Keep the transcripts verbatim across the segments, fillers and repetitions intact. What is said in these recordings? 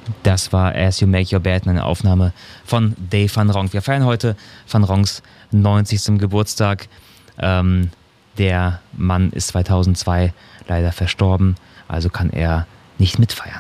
Das war As You Make Your Bed, eine Aufnahme von Dave van Ronk. Wir feiern heute Van Ronks neunzigsten Geburtstag. Ähm, der Mann ist zweitausendzwei leider verstorben, also kann er nicht mitfeiern.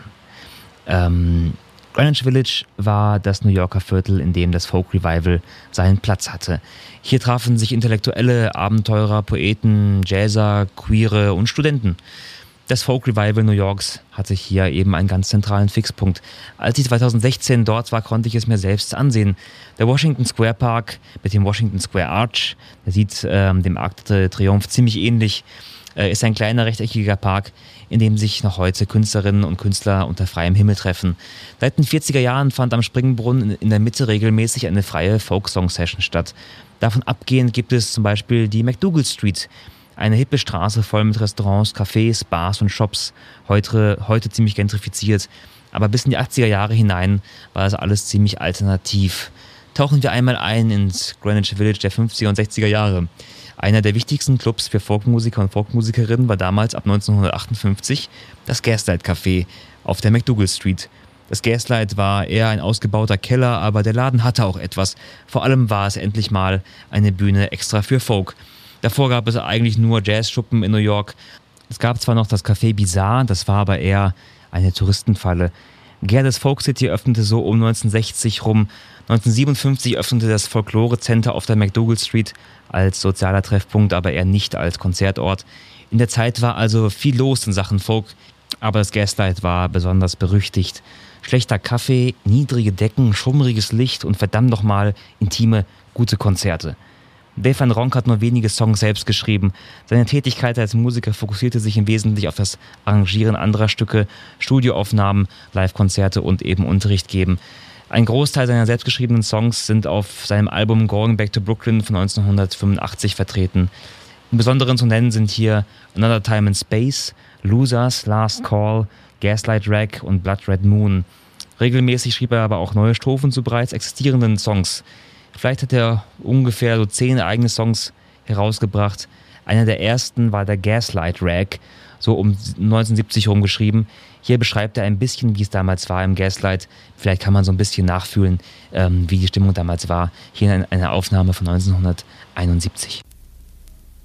Ähm, Greenwich Village war das New Yorker Viertel, in dem das Folk Revival seinen Platz hatte. Hier trafen sich Intellektuelle, Abenteurer, Poeten, Jazzer, Queere und Studenten. Das Folk Revival New Yorks hatte hier eben einen ganz zentralen Fixpunkt. Als ich zweitausendsechzehn dort war, konnte ich es mir selbst ansehen. Der Washington Square Park mit dem Washington Square Arch, der sieht ähm, dem Arc de Triomphe ziemlich ähnlich, äh, ist ein kleiner rechteckiger Park, in dem sich noch heute Künstlerinnen und Künstler unter freiem Himmel treffen. Seit den vierziger Jahren fand am Springbrunnen in der Mitte regelmäßig eine freie Folk-Song-Session statt. Davon abgehend gibt es zum Beispiel die McDougal Street, eine hippe Straße voll mit Restaurants, Cafés, Bars und Shops, heute, heute ziemlich gentrifiziert. Aber bis in die achtziger Jahre hinein war das alles ziemlich alternativ. Tauchen wir einmal ein ins Greenwich Village der fünfziger und sechziger Jahre. Einer der wichtigsten Clubs für Folkmusiker und Folkmusikerinnen war damals ab neunzehnhundertachtundfünfzig das Gaslight Café auf der McDougal Street. Das Gaslight war eher ein ausgebauter Keller, aber der Laden hatte auch etwas. Vor allem war es endlich mal eine Bühne extra für Folk. Davor gab es eigentlich nur Jazzschuppen in New York. Es gab zwar noch das Café Bizarre, das war aber eher eine Touristenfalle. Gerdes Folk City öffnete so um neunzehnhundertsechzig rum. neunzehnhundertsiebenundfünfzig öffnete das Folklore Center auf der McDougal Street als sozialer Treffpunkt, aber eher nicht als Konzertort. In der Zeit war also viel los in Sachen Folk, aber das Gaslight war besonders berüchtigt. Schlechter Kaffee, niedrige Decken, schummriges Licht und verdammt nochmal intime, gute Konzerte. Dave van Ronk hat nur wenige Songs selbst geschrieben. Seine Tätigkeit als Musiker fokussierte sich im Wesentlichen auf das Arrangieren anderer Stücke, Studioaufnahmen, Livekonzerte und eben Unterricht geben. Ein Großteil seiner selbstgeschriebenen Songs sind auf seinem Album Going Back to Brooklyn von neunzehnhundertfünfundachtzig vertreten. Im Besonderen zu nennen sind hier Another Time in Space, Losers, Last Call, Gaslight Rag und Blood Red Moon. Regelmäßig schrieb er aber auch neue Strophen zu bereits existierenden Songs. Vielleicht hat er ungefähr so zehn eigene Songs herausgebracht. Einer der ersten war der Gaslight Rag, so um neunzehnhundertsiebzig rum geschrieben. Hier beschreibt er ein bisschen, wie es damals war im Gaslight. Vielleicht kann man so ein bisschen nachfühlen, ähm, wie die Stimmung damals war. Hier in einer Aufnahme von neunzehnhunderteinundsiebzig.